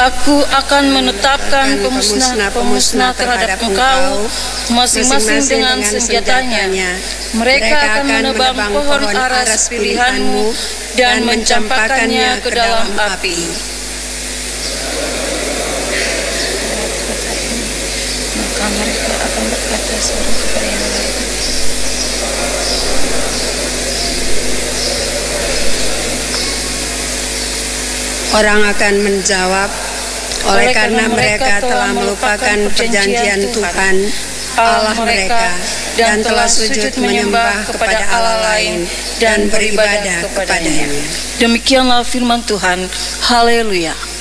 Aku akan menetapkan pemusnah terhadap engkau, masing-masing dengan senjatanya. Mereka akan menebang pohon aras pilihanmu dan mencampakkannya ke dalam api. Maka mereka akan berkata satu kepada yang lain, orang akan menjawab, oleh karena mereka telah melupakan perjanjian Tuhan Allah mereka dan telah sujud menyembah kepada Allah lain dan beribadah kepadanya. Demikianlah firman Tuhan. Haleluya.